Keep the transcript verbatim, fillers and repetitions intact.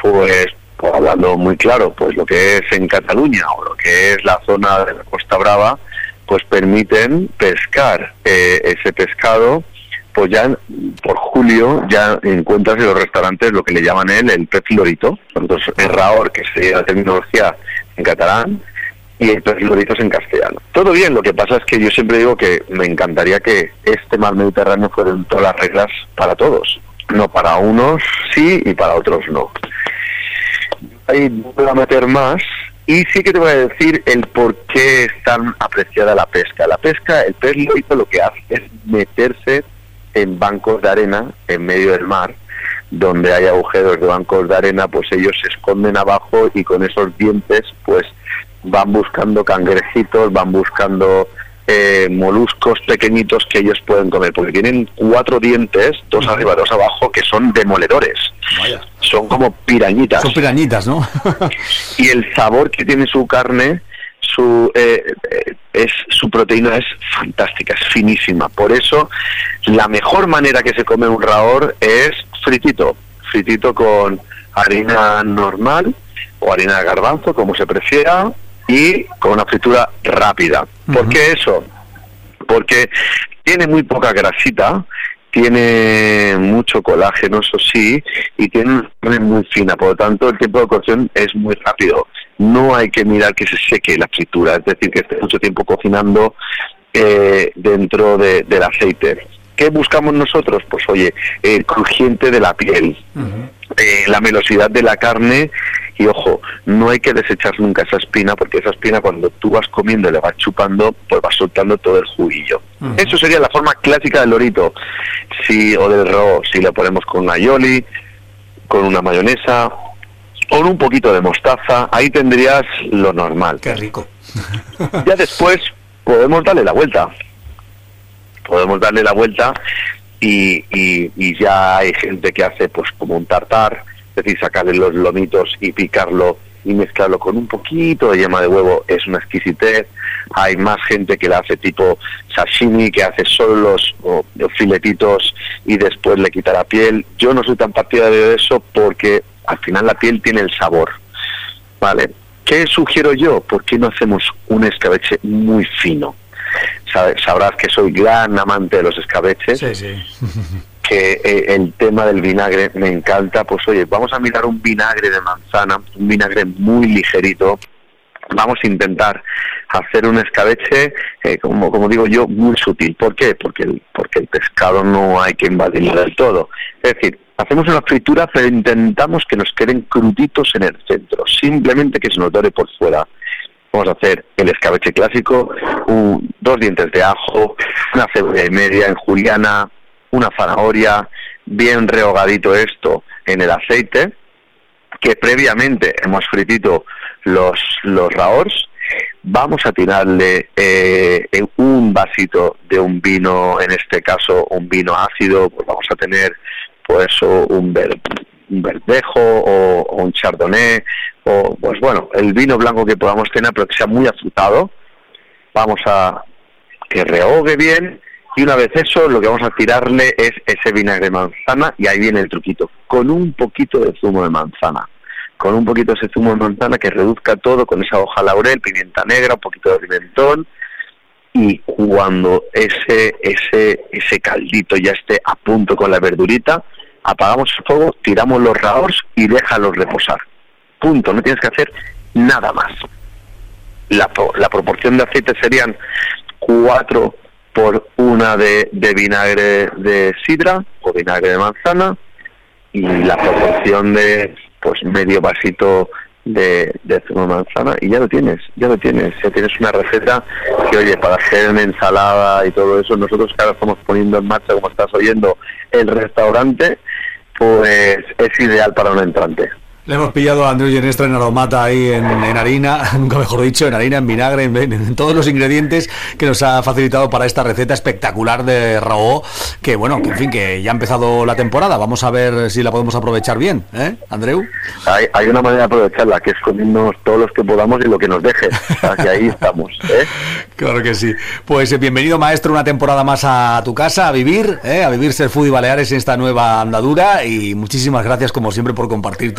pues, pues hablando muy claro, pues lo que es en Cataluña o lo que es la zona de la Costa Brava, pues permiten pescar eh, ese pescado, pues ya por julio ya encuentras en los restaurantes lo que le llaman él el pez lorito. Entonces el raor, que sería la terminología en catalán, y el pez lorito es en castellano. Todo bien, lo que pasa es que yo siempre digo que me encantaría que este mar Mediterráneo fueran todas las reglas para todos, no para unos sí y para otros no. Ahí voy a meter más y sí que te voy a decir el por qué es tan apreciada la pesca. La pesca, el pez lorito lo que hace es meterse en bancos de arena en medio del mar, donde hay agujeros de bancos de arena, pues ellos se esconden abajo y con esos dientes pues van buscando cangrejitos, van buscando eh, moluscos pequeñitos que ellos pueden comer, porque tienen cuatro dientes, dos arriba, dos abajo, que son demoledores. Vaya. Son como pirañitas. Son pirañitas, ¿no? Y el sabor que tiene su carne, su eh, eh, es su proteína es fantástica, es finísima. Por eso la mejor manera que se come un raor es fritito, fritito con harina normal o harina de garbanzo, como se prefiera, y con una fritura rápida. ¿Por qué eso? Porque tiene muy poca grasita, tiene mucho colágeno, eso sí, y tiene una carne muy fina, por lo tanto el tiempo de cocción es muy rápido. No hay que mirar que se seque la fritura, es decir, que esté mucho tiempo cocinando eh, dentro de, del aceite. ¿Qué buscamos nosotros? Pues oye, el crujiente de la piel, uh-huh. eh, la melosidad de la carne, y ojo, no hay que desechar nunca esa espina, porque esa espina cuando tú vas comiendo y le vas chupando, pues vas soltando todo el juguillo. Uh-huh. Eso sería la forma clásica del lorito, si, o del raw, si le ponemos con aioli, con una mayonesa, con un poquito de mostaza, ahí tendrías lo normal. Qué rico. Ya después podemos darle la vuelta. Podemos darle la vuelta y, y, y ya hay gente que hace pues como un tartar, es decir, sacarle los lomitos y picarlo y mezclarlo con un poquito de yema de huevo, es una exquisitez. Hay más gente que la hace tipo sashimi, que hace solo los, oh, los filetitos y después le quita la piel. Yo no soy tan partidario de eso porque al final la piel tiene el sabor, ¿vale? ¿Qué sugiero yo? ¿Por qué no hacemos un escabeche muy fino? Sabrás que soy gran amante de los escabeches, sí, sí. que eh, el tema del vinagre me encanta. Pues oye, vamos a mirar un vinagre de manzana, un vinagre muy ligerito. Vamos a intentar hacer un escabeche, eh, como como digo yo, muy sutil. ¿Por qué? Porque el, porque el pescado no hay que invadirlo del todo. Es decir, hacemos una fritura, pero intentamos que nos queden cruditos en el centro, simplemente que se nos dore por fuera. Vamos a hacer el escabeche clásico, un, dos dientes de ajo, una cebolla y media en juliana, una zanahoria, bien rehogadito esto en el aceite, que previamente hemos fritito los, los raors. Vamos a tirarle eh, un vasito de un vino, en este caso un vino ácido, pues vamos a tener pues un ver, un verdejo o, o un chardonnay, o pues bueno, el vino blanco que podamos tener, pero que sea muy afrutado. Vamos a que rehogue bien, y una vez eso, lo que vamos a tirarle es ese vinagre de manzana, y ahí viene el truquito, con un poquito de zumo de manzana, con un poquito de ese zumo de manzana que reduzca todo, con esa hoja laurel, pimienta negra, un poquito de pimentón, y cuando ese ese ese caldito ya esté a punto con la verdurita, apagamos el fuego, tiramos los raors y déjalos reposar. Punto, no tienes que hacer nada más. La, la proporción de aceite serían cuatro por una de, de vinagre de sidra o vinagre de manzana, y la proporción de pues medio vasito de, de zumo de manzana, y ya lo tienes, ya lo tienes, ya tienes una receta que, oye, para hacer una ensalada y todo eso, nosotros que ahora estamos poniendo en marcha, como estás oyendo, el restaurante, pues es ideal para un entrante. Le hemos pillado a Andreu Genestra en aromata ahí en, en harina, nunca mejor dicho, en harina, en vinagre, en, en todos los ingredientes que nos ha facilitado para esta receta espectacular de raó, que bueno, que en fin, que ya ha empezado la temporada. Vamos a ver si la podemos aprovechar bien, ¿eh, Andreu? Hay, hay una manera de aprovecharla, que es comernos todos los que podamos y lo que nos deje, o sea, que ahí estamos, ¿eh? Claro que sí. Pues bienvenido, maestro, una temporada más a tu casa, a vivir, ¿eh? a vivir Ser Foodie Baleares en esta nueva andadura, y muchísimas gracias como siempre por compartir tu